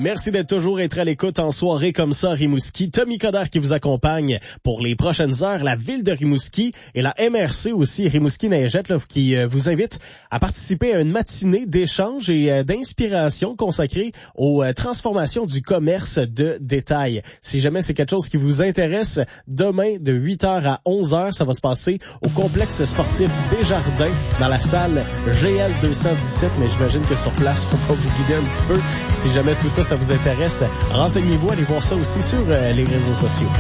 Merci d'être toujours à l'écoute en soirée comme ça à Rimouski. Tommy Coderre qui vous accompagne pour les prochaines heures. La ville de Rimouski et la MRC aussi, Rimouski-Neigette, là, qui vous invite à participer à une matinée d'échange et d'inspiration consacrée aux transformations du commerce de détail. Si jamais c'est quelque chose qui vous intéresse, demain de 8h à 11h, ça va se passer au complexe sportif Desjardins dans la salle GL 217. Mais j'imagine que sur place, faut pas vous guider un petit peu. Si jamais tout ça vous intéresse, renseignez-vous, allez voir ça aussi sur les réseaux sociaux.